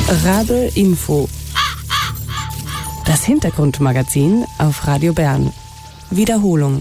Rabe Info. Das Hintergrundmagazin auf Radio Bern. Wiederholung.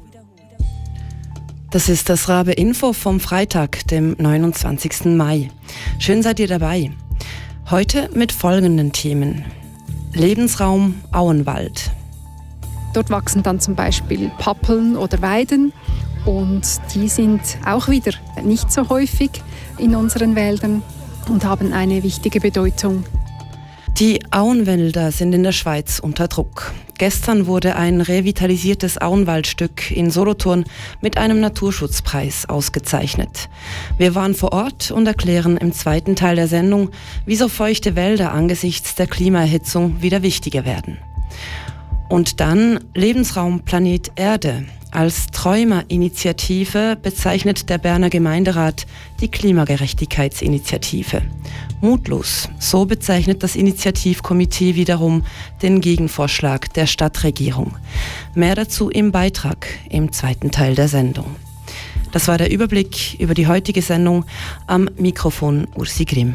Das ist das Rabe Info vom Freitag, dem 29. Mai. Schön seid ihr dabei. Heute mit folgenden Themen. Lebensraum Auenwald. Dort wachsen dann zum Beispiel Pappeln oder Weiden und die sind auch wieder nicht so häufig in unseren Wäldern und haben eine wichtige Bedeutung. Die Auenwälder sind in der Schweiz unter Druck. Gestern wurde ein revitalisiertes Auenwaldstück in Solothurn mit einem Naturschutzpreis ausgezeichnet. Wir waren vor Ort und erklären im zweiten Teil der Sendung, wieso feuchte Wälder angesichts der Klimaerhitzung wieder wichtiger werden. Und dann Lebensraum Planet Erde. Als Träumerinitiative bezeichnet der Berner Gemeinderat die Klimagerechtigkeitsinitiative. Mutlos, so bezeichnet das Initiativkomitee wiederum den Gegenvorschlag der Stadtregierung. Mehr dazu im Beitrag im zweiten Teil der Sendung. Das war der Überblick über die heutige Sendung. Am Mikrofon Ursi Grimm.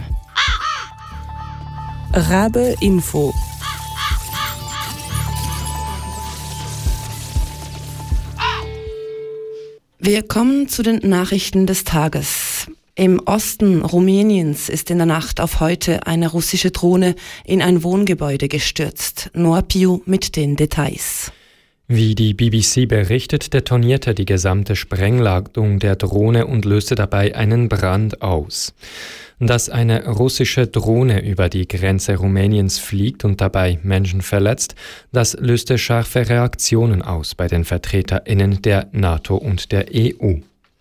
Rabe Info. Wir kommen zu den Nachrichten des Tages. Im Osten Rumäniens ist in der Nacht auf heute eine russische Drohne in ein Wohngebäude gestürzt. Noah Piu mit den Details. Wie die BBC berichtet, detonierte die gesamte Sprengladung der Drohne und löste dabei einen Brand aus. Dass eine russische Drohne über die Grenze Rumäniens fliegt und dabei Menschen verletzt, das löste scharfe Reaktionen aus bei den VertreterInnen der NATO und der EU.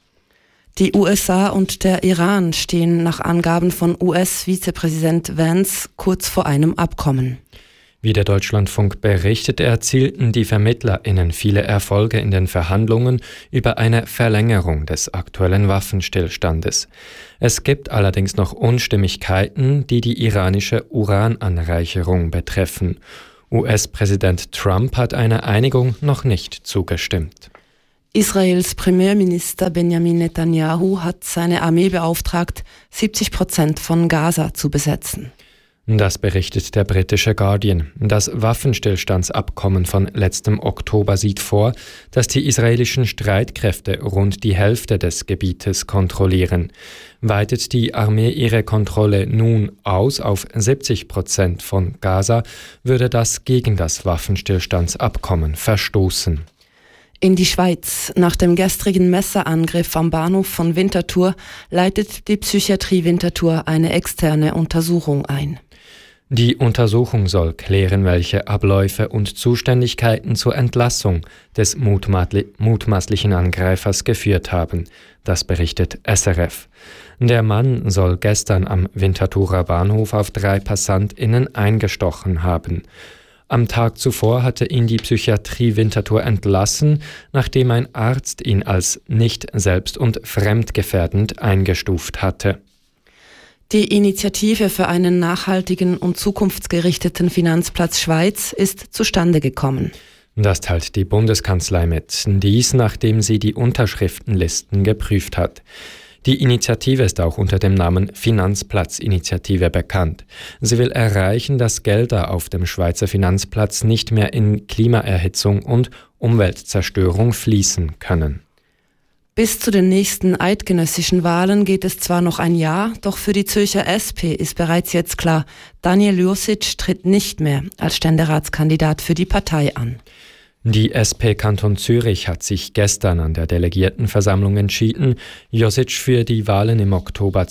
Die USA und der Iran stehen nach Angaben von US-Vizepräsident Vance kurz vor einem Abkommen. Wie der Deutschlandfunk berichtet, erzielten die VermittlerInnen viele Erfolge in den Verhandlungen über eine Verlängerung des aktuellen Waffenstillstandes. Es gibt allerdings noch Unstimmigkeiten, die die iranische Urananreicherung betreffen. US-Präsident Trump hat einer Einigung noch nicht zugestimmt. Israels Premierminister Benjamin Netanyahu hat seine Armee beauftragt, 70% von Gaza zu besetzen. Das berichtet der britische Guardian. Das Waffenstillstandsabkommen von letztem Oktober sieht vor, dass die israelischen Streitkräfte rund die Hälfte des Gebietes kontrollieren. Weitet die Armee ihre Kontrolle nun aus auf 70% von Gaza, würde das gegen das Waffenstillstandsabkommen verstoßen. In die Schweiz. Nach dem gestrigen Messerangriff am Bahnhof von Winterthur leitet die Psychiatrie Winterthur eine externe Untersuchung ein. Die Untersuchung soll klären, welche Abläufe und Zuständigkeiten zur Entlassung des mutmaßlichen Angreifers geführt haben. Das berichtet SRF. Der Mann soll gestern am Winterthurer Bahnhof auf 3 PassantInnen eingestochen haben. Am Tag zuvor hatte ihn die Psychiatrie Winterthur entlassen, nachdem ein Arzt ihn als nicht selbst- und fremdgefährdend eingestuft hatte. Die Initiative für einen nachhaltigen und zukunftsgerichteten Finanzplatz Schweiz ist zustande gekommen. Das teilt die Bundeskanzlei mit, dies nachdem sie die Unterschriftenlisten geprüft hat. Die Initiative ist auch unter dem Namen Finanzplatz-Initiative bekannt. Sie will erreichen, dass Gelder auf dem Schweizer Finanzplatz nicht mehr in Klimaerhitzung und Umweltzerstörung fließen können. Bis zu den nächsten eidgenössischen Wahlen geht es zwar noch ein Jahr, doch für die Zürcher SP ist bereits jetzt klar, Daniel Josic tritt nicht mehr als Ständeratskandidat für die Partei an. Die SP Kanton Zürich hat sich gestern an der Delegiertenversammlung entschieden, Josic für die Wahlen im Oktober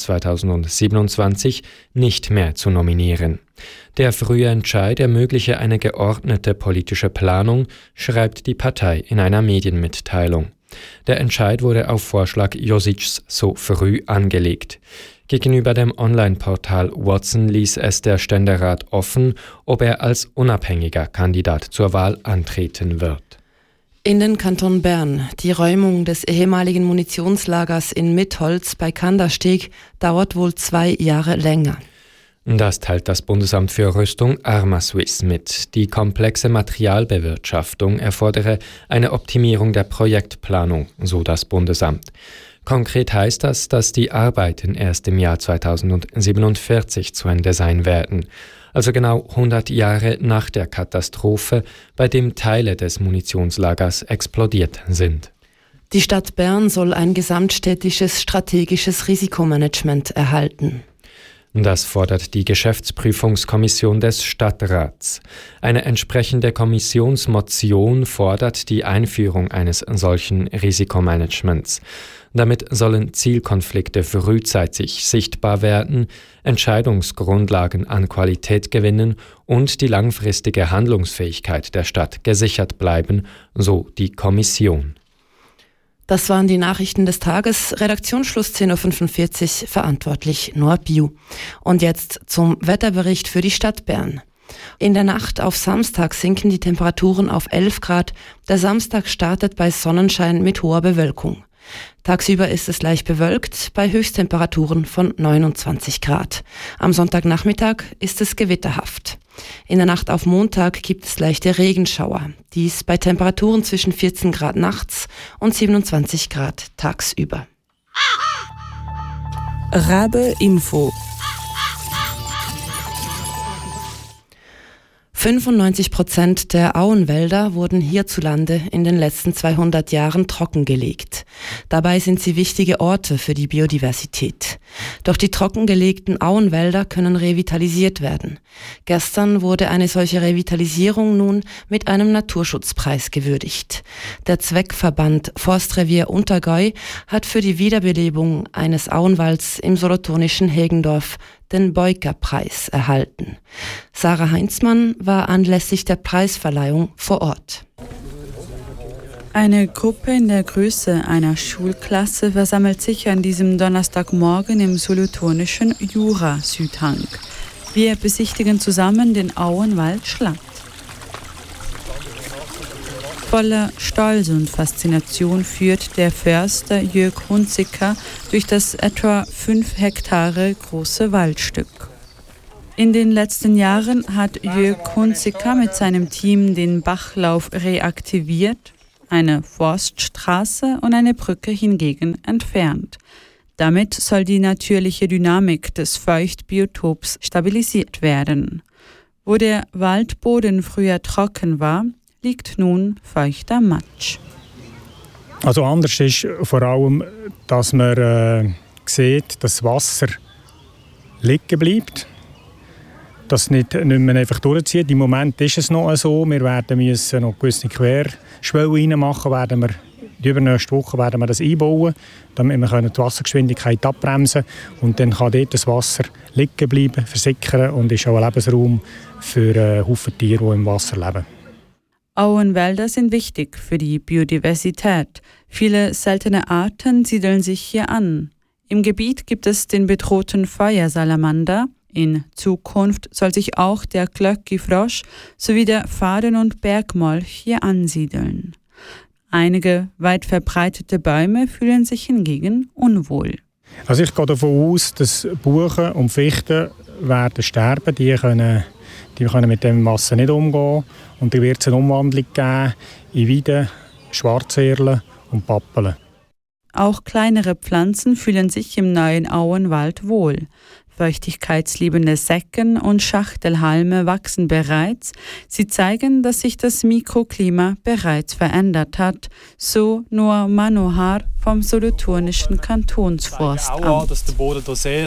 2027 nicht mehr zu nominieren. Der frühe Entscheid ermögliche eine geordnete politische Planung, schreibt die Partei in einer Medienmitteilung. Der Entscheid wurde auf Vorschlag Josics so früh angelegt. Gegenüber dem Online-Portal Watson ließ es der Ständerat offen, ob er als unabhängiger Kandidat zur Wahl antreten wird. In den Kanton Bern. Die Räumung des ehemaligen Munitionslagers in Mitholz bei Kandersteg dauert wohl 2 Jahre länger. Das teilt das Bundesamt für Rüstung Arma-Suisse mit. Die komplexe Materialbewirtschaftung erfordere eine Optimierung der Projektplanung, so das Bundesamt. Konkret heißt das, dass die Arbeiten erst im Jahr 2047 zu Ende sein werden. Also genau 100 Jahre nach der Katastrophe, bei dem Teile des Munitionslagers explodiert sind. Die Stadt Bern soll ein gesamtstädtisches strategisches Risikomanagement erhalten. Das fordert die Geschäftsprüfungskommission des Stadtrats. Eine entsprechende Kommissionsmotion fordert die Einführung eines solchen Risikomanagements. Damit sollen Zielkonflikte frühzeitig sichtbar werden, Entscheidungsgrundlagen an Qualität gewinnen und die langfristige Handlungsfähigkeit der Stadt gesichert bleiben, so die Kommission. Das waren die Nachrichten des Tages. Redaktionsschluss 10.45 Uhr, verantwortlich Noah Biu. Und jetzt zum Wetterbericht für die Stadt Bern. In der Nacht auf Samstag sinken die Temperaturen auf 11 Grad. Der Samstag startet bei Sonnenschein mit hoher Bewölkung. Tagsüber ist es leicht bewölkt, bei Höchsttemperaturen von 29 Grad. Am Sonntagnachmittag ist es gewitterhaft. In der Nacht auf Montag gibt es leichte Regenschauer. Dies bei Temperaturen zwischen 14 Grad nachts und 27 Grad tagsüber. Rabe Info. 95% der Auenwälder wurden hierzulande in den letzten 200 Jahren trockengelegt. Dabei sind sie wichtige Orte für die Biodiversität. Doch die trockengelegten Auenwälder können revitalisiert werden. Gestern wurde eine solche Revitalisierung nun mit einem Naturschutzpreis gewürdigt. Der Zweckverband Forstrevier Untergäu hat für die Wiederbelebung eines Auenwalds im solothurnischen Hegendorf den Beuker-Preis erhalten. Sarah Heinzmann war anlässlich der Preisverleihung vor Ort. Eine Gruppe in der Größe einer Schulklasse versammelt sich an diesem Donnerstagmorgen im solothurnischen Jura-Südhang. Wir besichtigen zusammen den Auenwald Schlatt. Voller Stolz und Faszination führt der Förster Jörg Hunziker durch das etwa 5 Hektare große Waldstück. In den letzten Jahren hat Jörg Hunziker mit seinem Team den Bachlauf reaktiviert, eine Forststraße und eine Brücke hingegen entfernt. Damit soll die natürliche Dynamik des Feuchtbiotops stabilisiert werden. Wo der Waldboden früher trocken war, liegt nun feuchter Matsch. Also anders ist vor allem, dass man sieht, dass das Wasser liegen bleibt, dass es nicht mehr einfach durchzieht. Im Moment ist es noch so, wir müssen noch gewisse Querschwellen reinmachen, die übernächste Woche werden wir das einbauen, damit wir die Wassergeschwindigkeit abbremsen können. Und dann kann dort das Wasser liegen bleiben, versickern und ist auch ein Lebensraum für Haufen Tiere, die im Wasser leben. Auenwälder sind wichtig für die Biodiversität. Viele seltene Arten siedeln sich hier an. Im Gebiet gibt es den bedrohten Feuersalamander. In Zukunft soll sich auch der Glöckifrosch sowie der Faden- und Bergmolch hier ansiedeln. Einige weit verbreitete Bäume fühlen sich hingegen unwohl. Also ich gehe davon aus, dass Buchen und Fichten werden sterben. Die können mit dem Wasser nicht umgehen. Und dann wird es eine Umwandlung geben in Weiden, Schwarzerlen und Pappeln. Auch kleinere Pflanzen fühlen sich im neuen Auenwald wohl. Feuchtigkeitsliebende Secken und Schachtelhalme wachsen bereits. Sie zeigen, dass sich das Mikroklima bereits verändert hat, so Noah Manohar vom solothurnischen Kantonsforstamt. Auch an, dass der Boden da sehr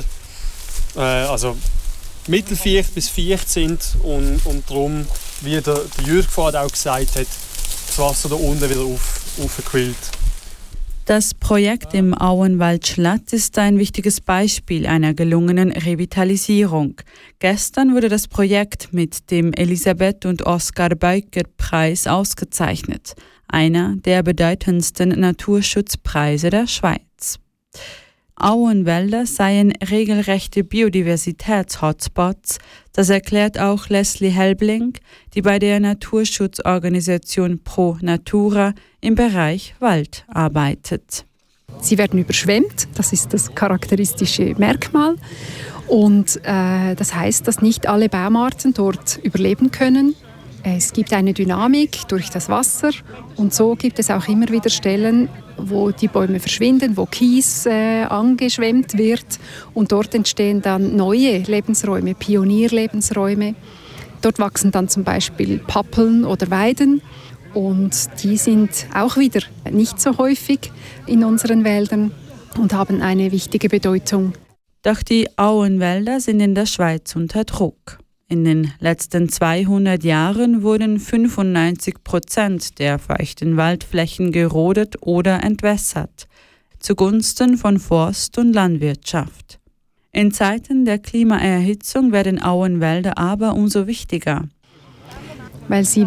mittelfeucht bis feucht sind und darum, wie der Jürg vorhin auch gesagt hat, das Wasser da unten wieder aufquillt. Das Projekt im Auenwald Schlatt ist ein wichtiges Beispiel einer gelungenen Revitalisierung. Gestern wurde das Projekt mit dem Elisabeth und Oskar Beuker Preis ausgezeichnet, einer der bedeutendsten Naturschutzpreise der Schweiz. Auenwälder seien regelrechte Biodiversitäts-Hotspots. Das erklärt auch Leslie Helbling, die bei der Naturschutzorganisation Pro Natura im Bereich Wald arbeitet. Sie werden überschwemmt, das ist das charakteristische Merkmal. Und das heißt, dass nicht alle Baumarten dort überleben können. Es gibt eine Dynamik durch das Wasser und so gibt es auch immer wieder Stellen, wo die Bäume verschwinden, wo Kies angeschwemmt wird und dort entstehen dann neue Lebensräume, Pionierlebensräume. Dort wachsen dann zum Beispiel Pappeln oder Weiden und die sind auch wieder nicht so häufig in unseren Wäldern und haben eine wichtige Bedeutung. Doch die Auenwälder sind in der Schweiz unter Druck. In den letzten 200 Jahren wurden 95% der feuchten Waldflächen gerodet oder entwässert, zugunsten von Forst- und Landwirtschaft. In Zeiten der Klimaerhitzung werden Auenwälder aber umso wichtiger. Weil sie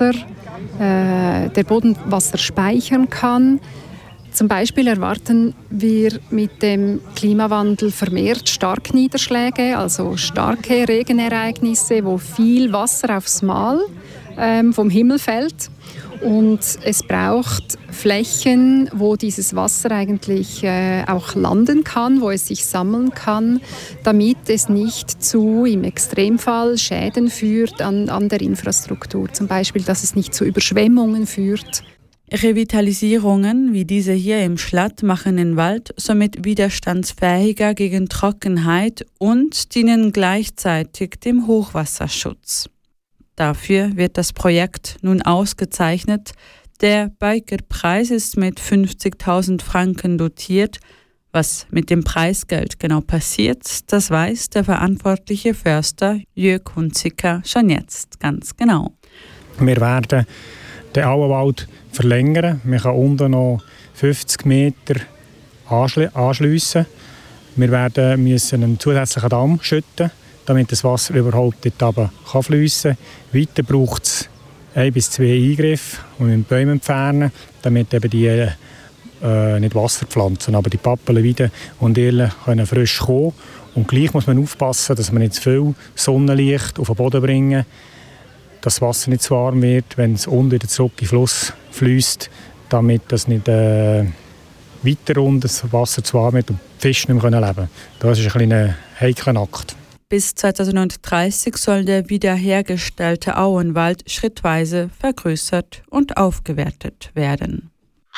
der Boden Wasser speichern kann. Zum Beispiel erwarten wir mit dem Klimawandel vermehrt Starkniederschläge, also starke Regenereignisse, wo viel Wasser aufs Mal vom Himmel fällt. Und es braucht Flächen, wo dieses Wasser eigentlich auch landen kann, wo es sich sammeln kann, damit es nicht im Extremfall Schäden führt an der Infrastruktur. Zum Beispiel, dass es nicht zu Überschwemmungen führt. Revitalisierungen wie diese hier im Schlatt machen den Wald somit widerstandsfähiger gegen Trockenheit und dienen gleichzeitig dem Hochwasserschutz. Dafür wird das Projekt nun ausgezeichnet. Der Beuker-Preis ist mit 50.000 Franken dotiert. Was mit dem Preisgeld genau passiert, das weiß der verantwortliche Förster Jörg Hunziker schon jetzt ganz genau. Wir werden den Auenwald verlängern. Man kann unten noch 50 Meter anschliessen. Wir müssen einen zusätzlichen Damm schütten, damit das Wasser überhaupt dort fliessen kann. Weiter braucht es 1 bis 2 Eingriffe und mit Bäume entfernen, damit eben die nicht Wasser pflanzen, aber die Pappeln wieder und Erlen können frisch kommen. Und gleich muss man aufpassen, dass man nicht zu viel Sonnenlicht auf den Boden bringen, dass das Wasser nicht zu warm wird, wenn es unten wieder zurück in den Fluss fließt, damit das nicht weiter unten das Wasser zu warm wird und die Fische nicht mehr leben können. Das ist ein heikler Akt. Bis 2030 soll der wiederhergestellte Auenwald schrittweise vergrößert und aufgewertet werden.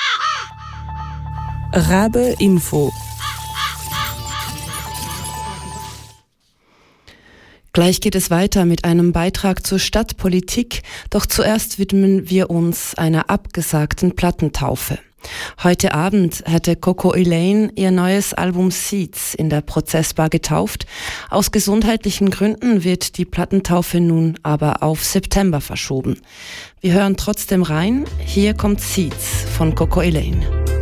Rabe Info. Gleich geht es weiter mit einem Beitrag zur Stadtpolitik, doch zuerst widmen wir uns einer abgesagten Plattentaufe. Heute Abend hätte Coco Elaine ihr neues Album Seeds in der Prozessbar getauft. Aus gesundheitlichen Gründen wird die Plattentaufe nun aber auf September verschoben. Wir hören trotzdem rein. Hier kommt Seeds von Coco Elaine.